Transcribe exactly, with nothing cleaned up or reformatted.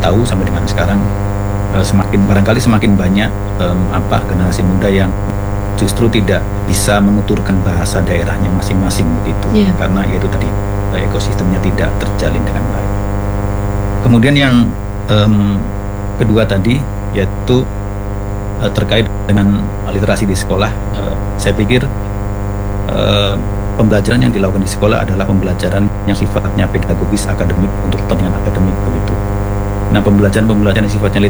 tahu sampai dengan sekarang uh, semakin barangkali semakin banyak um, apa generasi muda yang justru tidak bisa menuturkan bahasa daerahnya masing-masing begitu, yeah. Karena yaitu tadi ekosistemnya tidak terjalin dengan baik. Kemudian yang um, kedua tadi yaitu uh, terkait dengan literasi di sekolah, uh, saya pikir uh, pembelajaran yang dilakukan di sekolah adalah pembelajaran yang sifatnya pedagogis akademik untuk kepentingan akademik begitu. Nah, pembelajaran-pembelajaran yang sifatnya